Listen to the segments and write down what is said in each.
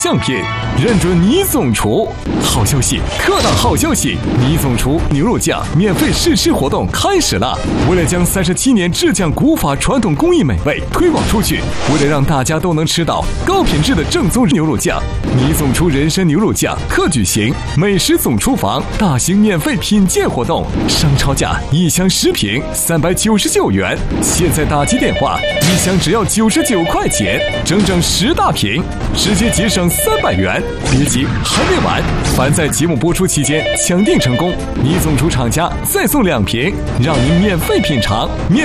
相片，认准倪总厨。好消息，特大好消息！倪总厨牛肉酱免费试吃活动开始了。为了将37年制酱古法传统工艺美味推广出去，为了让大家都能吃到高品质的正宗牛肉酱，倪总厨人参牛肉酱特举行美食总厨房大型免费品鉴活动，商超价1箱10瓶399元，现在打击电话，1箱只要99块钱，整整10大瓶，直接节省300元。别急，还没完！凡在节目播出期间抢订成功，倪总厨厂家再送2瓶，让您免费品尝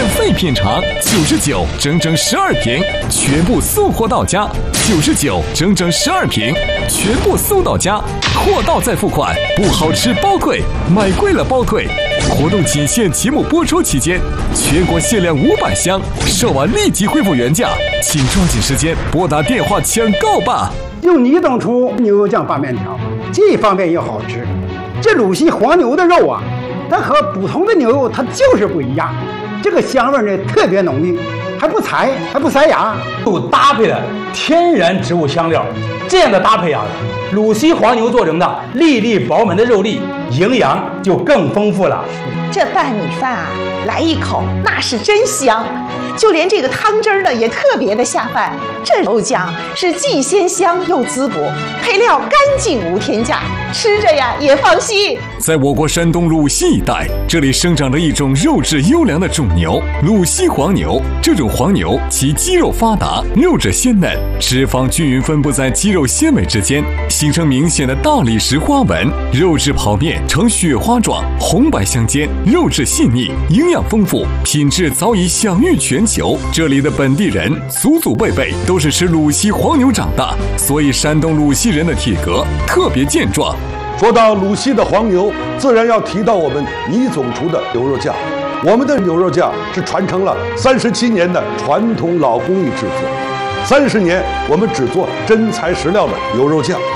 ，99整整12瓶，全部送货到家，99整整12瓶，全部送到家，货到再付款，不好吃包退，买贵了包退。活动仅限节目播出期间，全国限量500箱，售完立即恢复原价，请抓紧时间拨打电话抢购吧。 用倪总厨牛肉酱拌面条，既方便又好吃。这鲁西黄牛的肉啊，它和普通的牛肉它就是不一样，这个香味呢特别浓郁，还不柴，还不塞牙， 又搭配了天然植物香料，这样的搭配啊，鲁西黄牛做成的粒粒饱满的肉粒，营养就更丰富了。 这拌米饭啊，来一口那是真香，就连这个汤汁儿呢也特别的下饭。这肉酱是既鲜香又滋补，配料干净无添加，吃着呀也放心。 在我国山东鲁西一带，这里生长着一种肉质优良的种牛——鲁西黄牛。这种黄牛其肌肉发达，肉质鲜嫩，脂肪均匀分布在肌肉纤维之间，形成明显的大理石花纹，肉质剖面呈雪花状，红白相间，肉质细腻，营养丰富，品质早已享誉全球。这里的本地人祖祖辈辈都是吃鲁西黄牛长大，所以山东鲁西人的体格特别健壮。 说到鲁西的黄牛，自然要提到我们倪总厨的牛肉酱。我们的牛肉酱是传承了37年的传统老工艺制作，30年我们只做真材实料的牛肉酱。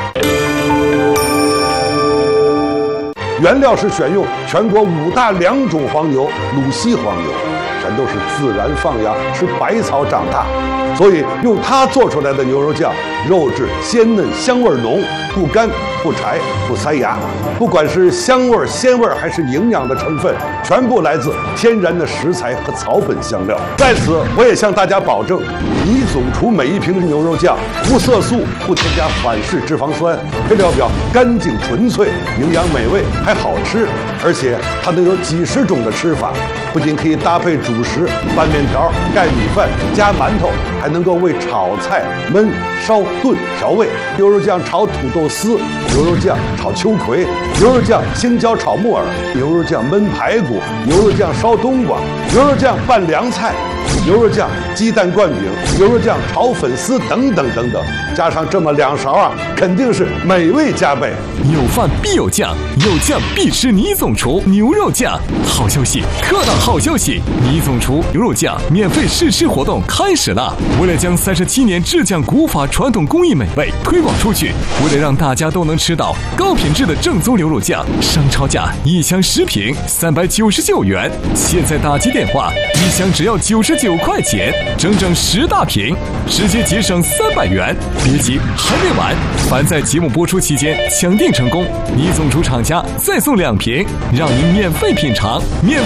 原料是选用全国5大良种黄牛，鲁西黄牛，全都是自然放养，吃百草长大，所以用它做出来的牛肉酱，肉质鲜嫩，香味浓，不干不柴不塞牙。不管是香味、鲜味还是营养的成分，全部来自天然的食材和草本香料。在此，我也向大家保证，倪总厨每一瓶的牛肉酱无色素，不添加反式脂肪酸，配料表干净纯粹，营养美味，还好吃。而且它能有几十种的吃法，不仅可以搭配主食、拌面条、盖米饭、加馒头，还能够为炒菜、焖、烧、炖调味。牛肉酱炒土豆丝，牛肉酱炒秋葵，牛肉酱青椒炒木耳，牛肉酱焖排骨，牛肉酱烧冬瓜，牛肉酱拌凉菜，牛肉酱鸡蛋灌饼，牛肉酱炒粉丝等等等等，加上这么2勺啊，肯定是美味加倍。 有饭必有酱，有酱必吃倪总厨牛肉酱。好消息，特大好消息！倪总厨牛肉酱免费试吃活动开始了。为了将37年制酱古法传统工艺美味推广出去，为了让大家都能吃到高品质的正宗牛肉酱，商超价1箱10瓶399元，现在打击电话，1箱只要99块钱，整整10大瓶，直接节省300元。别急，还没完！凡在节目播出期间抢订成功，倪总厨厂家再送2瓶，让您免费品尝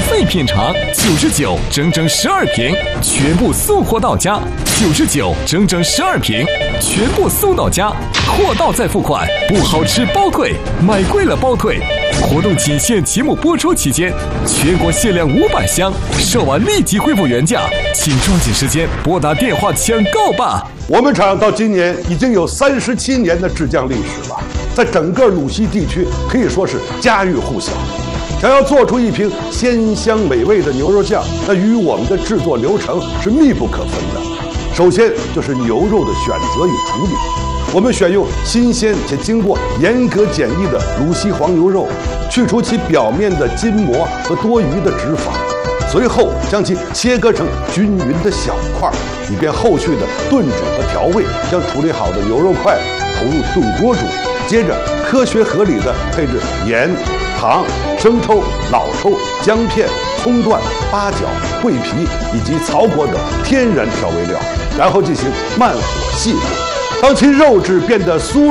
，99整整12瓶，全部送货到家，99整整12瓶，全部送到家，货到再付款，不好吃包退，买贵了包退。活动仅限节目播出期间，全国限量500箱，售完立即恢复原价，请抓紧时间拨打电话抢购吧。 我们厂到今年已经有37年的制酱历史了，在整个鲁西地区可以说是家喻户晓。想要做出一瓶鲜香美味的牛肉酱，那与我们的制作流程是密不可分的。首先就是牛肉的选择与处理，我们选用新鲜且经过严格检疫的鲁西黄牛肉，去除其表面的筋膜和多余的脂肪，随后将其切割成均匀的小块，以便后续的炖煮和调味。将处理好的牛肉块投入炖锅煮，接着科学合理的配置盐、糖、生抽、老抽、姜片、葱段、八角、桂皮以及曹国等天然调味料，然后进行慢火细煮。当其肉质变得酥